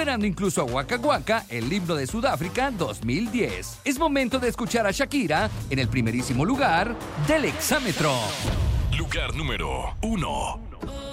superando incluso a Waka Waka, el himno de Sudáfrica 2010. Es momento de escuchar a Shakira en el primerísimo lugar del exámetro. Lugar número 1.